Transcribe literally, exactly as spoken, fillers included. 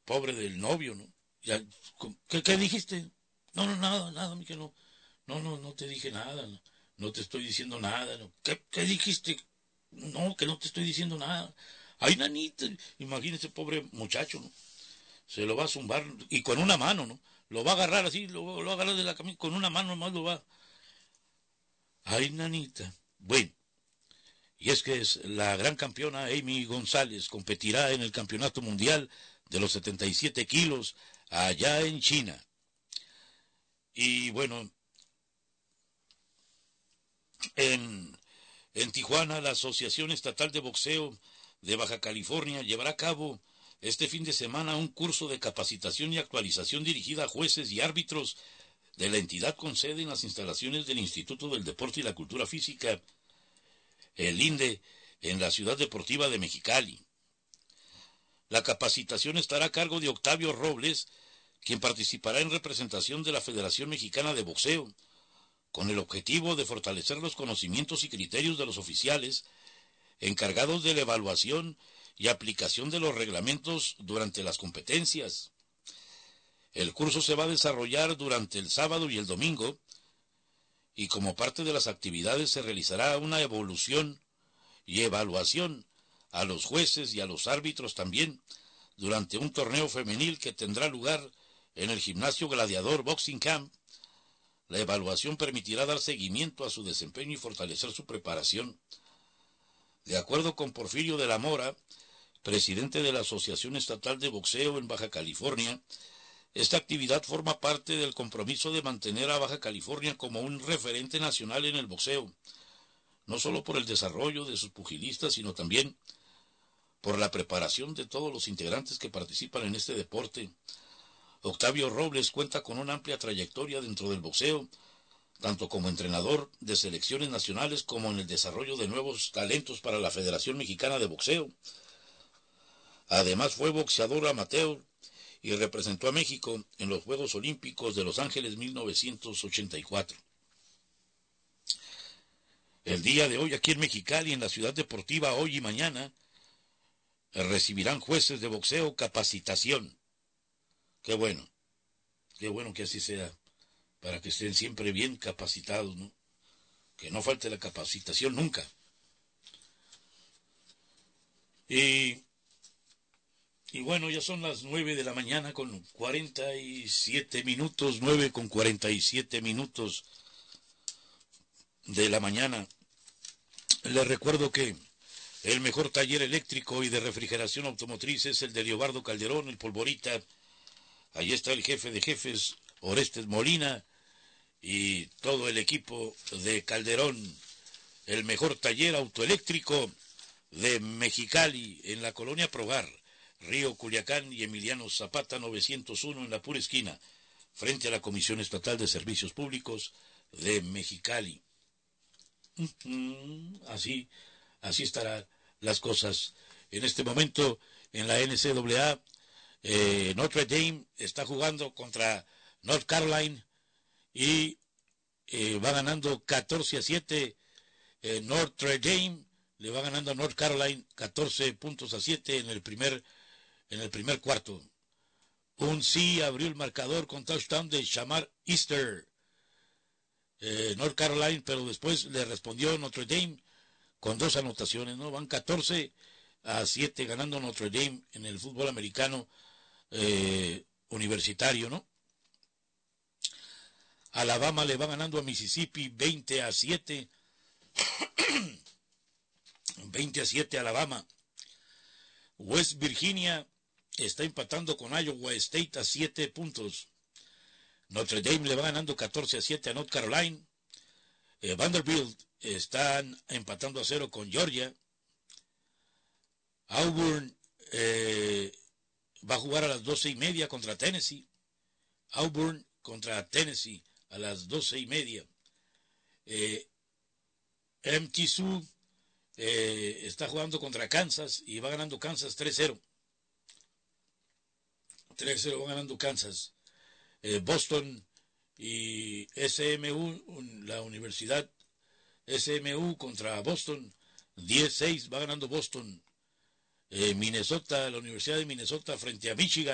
pobre del novio, ¿no? Ya, ¿qué, qué dijiste? No, no, nada, nada, que no, no, no, no te dije nada, no, no te estoy diciendo nada, ¿no? ¿Qué, qué dijiste? No, que no te estoy diciendo nada. Ay, nanita, imagínese, pobre muchacho, ¿no? Se lo va a zumbar, y con una mano, ¿no? Lo va a agarrar así, lo, lo va a agarrar de la camisa, con una mano nomás lo va. Ay, nanita. Bueno, y es que es la gran campeona Amy González competirá en el Campeonato Mundial de los setenta y siete kilos allá en China. Y bueno, en, en Tijuana, la Asociación Estatal de Boxeo de Baja California llevará a cabo este fin de semana un curso de capacitación y actualización dirigida a jueces y árbitros de la entidad con sede en las instalaciones del Instituto del Deporte y la Cultura Física, el INDE, en la ciudad deportiva de Mexicali. La capacitación estará a cargo de Octavio Robles, quien participará en representación de la Federación Mexicana de Boxeo, con el objetivo de fortalecer los conocimientos y criterios de los oficiales encargados de la evaluación y aplicación de los reglamentos durante las competencias. El curso se va a desarrollar durante el sábado y el domingo, y como parte de las actividades se realizará una evolución y evaluación a los jueces y a los árbitros también durante un torneo femenil que tendrá lugar en el gimnasio Gladiador Boxing Camp. La evaluación permitirá dar seguimiento a su desempeño y fortalecer su preparación. De acuerdo con Porfirio de la Mora, presidente de la Asociación Estatal de Boxeo en Baja California, esta actividad forma parte del compromiso de mantener a Baja California como un referente nacional en el boxeo, no solo por el desarrollo de sus pugilistas, sino también por la preparación de todos los integrantes que participan en este deporte. Octavio Robles cuenta con una amplia trayectoria dentro del boxeo, tanto como entrenador de selecciones nacionales como en el desarrollo de nuevos talentos para la Federación Mexicana de Boxeo. Además fue boxeador amateur y representó a México en los Juegos Olímpicos de Los Ángeles mil novecientos ochenta y cuatro. El día de hoy aquí en Mexicali, en la ciudad deportiva, hoy y mañana, recibirán jueces de boxeo capacitación. Qué bueno, qué bueno que así sea, para que estén siempre bien capacitados, ¿no? Que no falte la capacitación nunca. Y, y bueno, ya son las nueve de la mañana con cuarenta y siete minutos, nueve con cuarenta y siete minutos de la mañana. Les recuerdo que el mejor taller eléctrico y de refrigeración automotriz es el de Leobardo Calderón, el Polvorita. Allí está el jefe de jefes, Orestes Molina, y todo el equipo de Calderón, el mejor taller autoeléctrico de Mexicali, en la colonia Progar, Río Culiacán y Emiliano Zapata novecientos uno, en la pura esquina, frente a la Comisión Estatal de Servicios Públicos de Mexicali. Así, así estarán las cosas. En este momento, en la N C A A, eh, Notre Dame está jugando contra North Carolina y eh, va ganando catorce a siete. Eh, Notre Dame le va ganando a North Carolina catorce puntos a siete en el primer, en el primer cuarto. Un sí abrió el marcador con touchdown de Shamar Easter. Eh, North Carolina, pero después le respondió Notre Dame con dos anotaciones, ¿no? Van catorce a siete ganando Notre Dame en el fútbol americano eh, universitario, ¿no? Alabama le va ganando a Mississippi veinte a siete. veinte a siete Alabama. West Virginia está empatando con Iowa State a siete puntos. Notre Dame le va ganando catorce a siete a North Carolina. Eh, Vanderbilt están empatando a cero con Georgia. Auburn eh, va a jugar a las doce y media contra Tennessee. Auburn contra Tennessee a las doce y media. Eh, M T S U eh, está jugando contra Kansas y va ganando Kansas tres cero. tres cero va ganando Kansas. Eh, Boston y S M U, la Universidad S M U contra Boston, diez seis va ganando Boston. Eh, Minnesota, la Universidad de Minnesota frente a Michigan.